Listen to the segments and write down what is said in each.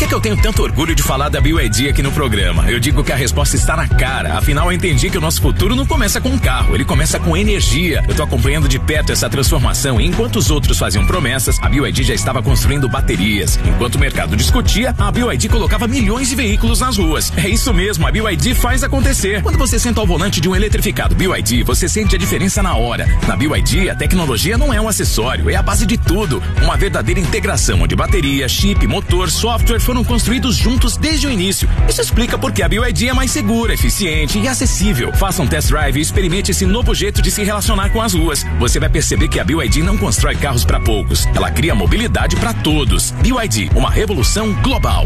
que eu tenho tanto orgulho de falar da BYD aqui no programa? Eu digo que a resposta está na cara. Afinal, eu entendi que o nosso futuro não começa com um carro, ele começa com energia. Eu tô acompanhando de perto essa transformação e enquanto os outros faziam promessas, a BYD já estava construindo baterias. Enquanto o mercado discutia, a BYD colocava milhões de veículos nas ruas. É isso mesmo, a BYD faz acontecer. Quando você senta ao volante de um eletrificado BYD, você sente a diferença na hora. Na BYD, a tecnologia não é um acessório, é a base de tudo. Uma verdadeira integração onde bateria, chip, motor, software foram construídos juntos desde o início. Isso explica porque a BYD é mais segura, eficiente e acessível. Faça um test drive e experimente esse novo jeito de se relacionar com as ruas. Você vai perceber que a BYD não constrói carros para poucos. Ela cria mobilidade para todos. BYD, uma revolução global.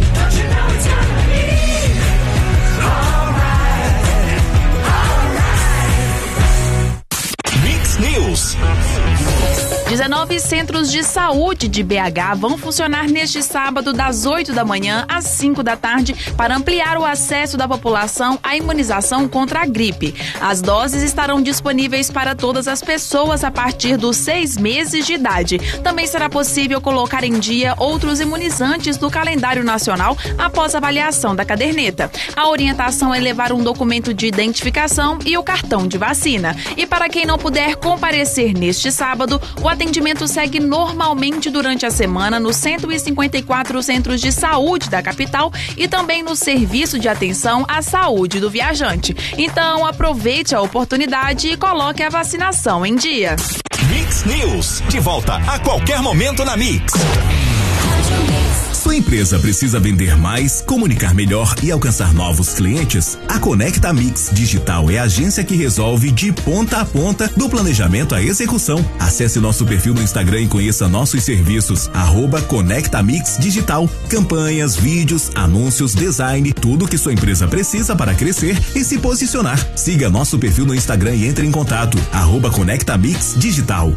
Mix News. 19 centros de saúde de BH vão funcionar neste sábado das 8 da manhã às 5 da tarde para ampliar o acesso da população à imunização contra a gripe. As doses estarão disponíveis para todas as pessoas a partir dos 6 meses de idade. Também será possível colocar em dia outros imunizantes do calendário nacional após a avaliação da caderneta. A orientação é levar um documento de identificação e o cartão de vacina. E para quem não puder comparecer neste sábado, o atendimento segue normalmente durante a semana nos 154 centros de saúde da capital e também no serviço de atenção à saúde do viajante. Então, aproveite a oportunidade e coloque a vacinação em dia. Mix News, de volta a qualquer momento na Mix. Sua empresa precisa vender mais, comunicar melhor e alcançar novos clientes? A Conecta Mix Digital é a agência que resolve de ponta a ponta, do planejamento à execução. Acesse nosso perfil no Instagram e conheça nossos serviços. @Conecta Mix Digital. Campanhas, vídeos, anúncios, design, tudo que sua empresa precisa para crescer e se posicionar. Siga nosso perfil no Instagram e entre em contato. @Conecta Mix Digital.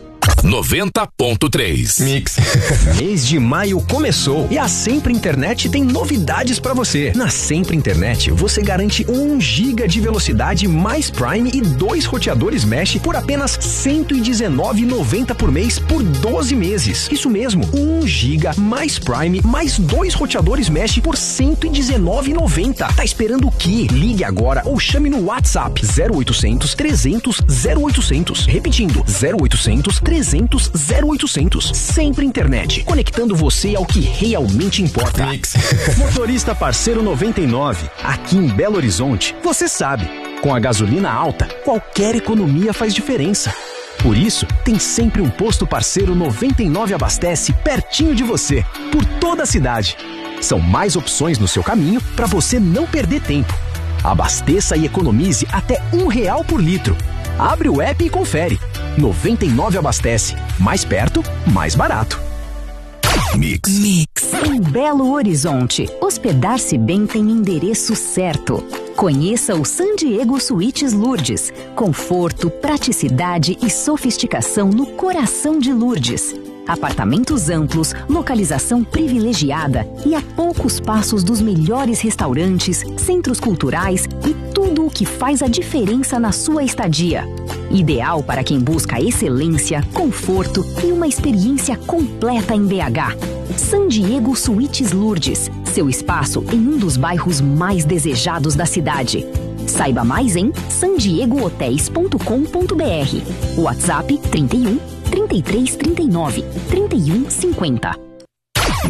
90.3 Mix. Mês de maio começou e a Sempre Internet tem novidades pra você. Na Sempre Internet, você garante 1 GB de velocidade mais Prime e 2 roteadores Mesh por apenas R$ 119,90 por mês por 12 meses. Isso mesmo, 1 GB mais Prime mais 2 roteadores Mesh por R$ 119,90. Tá esperando o quê? Ligue agora ou chame no WhatsApp 0800 300 0800. Repetindo, 0800 300 0800. Sempre Internet, conectando você ao que realmente importa. Mix. Motorista parceiro 99, aqui em Belo Horizonte, você sabe, com a gasolina alta, qualquer economia faz diferença. Por isso, tem sempre um posto parceiro 99 abastece pertinho de você, por toda a cidade. São mais opções no seu caminho para você não perder tempo. Abasteça e economize até R$1 por litro. Abre o app e confere. 99 abastece. Mais perto, mais barato. Mix. Em Belo Horizonte, hospedar-se bem tem endereço certo. Conheça o San Diego Suites Lourdes. Conforto, praticidade e sofisticação no coração de Lourdes. Apartamentos amplos, localização privilegiada e a poucos passos dos melhores restaurantes, centros culturais e tudo o que faz a diferença na sua estadia. Ideal para quem busca excelência, conforto e uma experiência completa em BH. San Diego Suites Lourdes, seu espaço em um dos bairros mais desejados da cidade. Saiba mais em sandiegootéis.com.br. WhatsApp 31 33 39 31 50.